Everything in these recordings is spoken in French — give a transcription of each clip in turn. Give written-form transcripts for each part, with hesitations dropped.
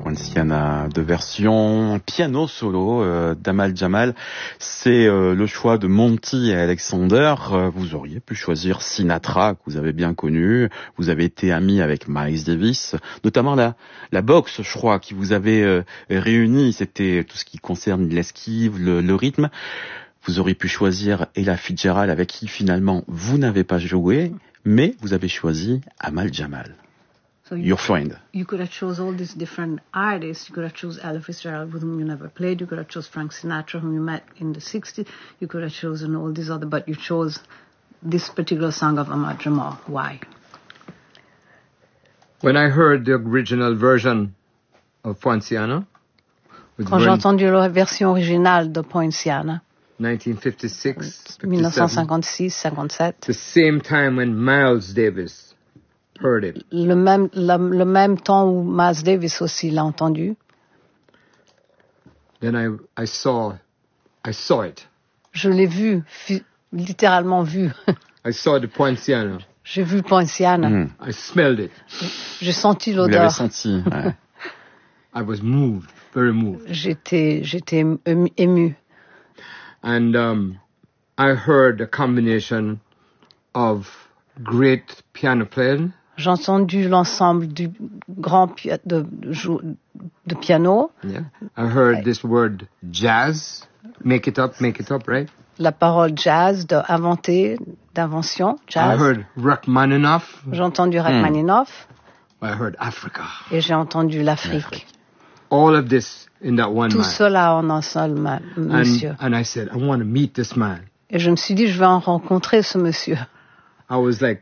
Poinciana de version piano solo d'Amal Jamal. C'est le choix de Monty et Alexander. Vous auriez pu choisir Sinatra, que vous avez bien connu. Vous avez été ami avec Miles Davis, notamment la boxe, je crois, qui vous avait réunis. C'était tout ce qui concerne l'esquive, le rythme. Vous auriez pu choisir Ella Fitzgerald, avec qui finalement vous n'avez pas joué, mais vous avez choisi Amal Jamal. So Your friend. You could have chose all these different artists. You could have chose Ella Fitzgerald, with whom you never played. You could have chose Frank Sinatra, whom you met in the 60s. You could have chosen all these other, but you chose this particular song of Ahmad Jamal. Why? When I heard the original version of Poinciana, Quand j'ai entendu la version originale de Poinciana, 1956, 1956-57, the same time when Miles Davis heard it. le même temps où Miles Davis aussi l'a entendu. Then I saw it. Je l'ai vu, littéralement vu. I saw the Poinciana. J'ai vu Poinciana. I smelled it. J'ai senti Vous l'avez l'odeur. senti. Ouais. I was moved, very moved. J'étais ému. And I heard a combination of great piano playing. J'ai entendu l'ensemble du grand de piano. Yeah. I heard this word jazz. Make it up, right? La parole jazz, d'invention, jazz. I heard Rachmaninoff. J'ai entendu Rachmaninoff. I heard Africa. Et j'ai entendu l'Afrique. All of this in that one Tout man. cela en un seul monsieur. And I said, I want to meet this man. Et je me suis dit, je vais en rencontrer ce monsieur. I was like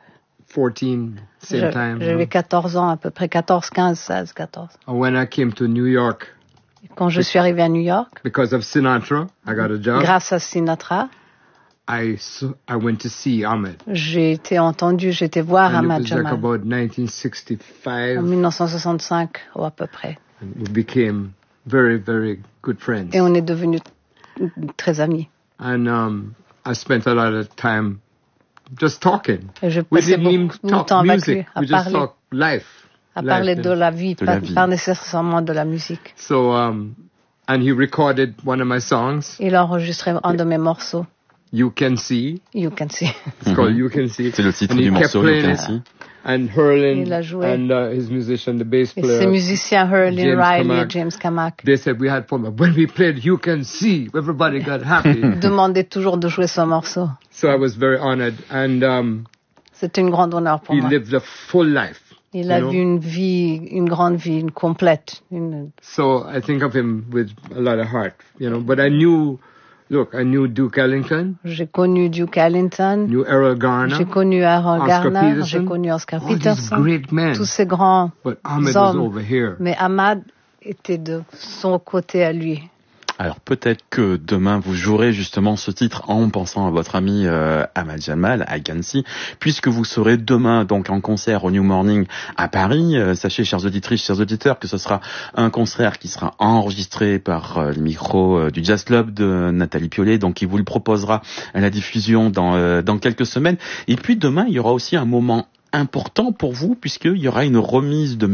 14, same time. J'avais 14 ans, à peu près 14, 15, 16, 14. And when I came to New York, Quand je suis arrivé à New York, because of Sinatra, I got a job. grâce à Sinatra, I went to see Ahmed. j'ai été voir And Ahmad it was like Jamal about en 1965. 1965, ou à peu près. And we became very, very good friends. Et on est devenus très amis. And I spent a lot of time just talking. Et je We passais didn't even beaucoup de talk temps avec lui, music. We just talked life. à parler de la vie, De la vie. pas nécessairement de la musique. So, and he recorded one of my songs, Il a enregistré un de mes morceaux, You Can See. You Can See. It's called You Can See. C'est le titre And he du kept morceau, You playing Can it. See. And Hurlin Il a joué. and his musician, the bass Et player, ses musiciens Hurlin James Riley Kamak. et James Kamak they said we had fun. But when we played You Can See, everybody got happy. demandaient toujours de jouer ce morceau. So I was very honored. And C'était une grande honneur pour he moi. lived a full life. Il a you know? vu une grande vie, une complète. So I think of him with a lot of heart, But I knew Duke Ellington, J'ai connu Duke Ellington, knew Errol Garner, j'ai connu Harold Oscar Garner, Peterson, j'ai connu Oscar all these Peterson, great men. tous ces grands But Ahmed was hommes. over here. Mais Ahmad était de son côté à lui. Alors peut-être que demain vous jouerez justement ce titre en pensant à votre ami Amal Jamal, I Can See, puisque vous serez demain donc en concert au New Morning à Paris. Sachez, chers auditrices, chers auditeurs, que ce sera un concert qui sera enregistré par les micros du Jazz Club de Nathalie Piollet, donc il vous le proposera à la diffusion dans quelques semaines. Et puis demain, il y aura aussi un moment important pour vous, puisqu'il y aura une remise de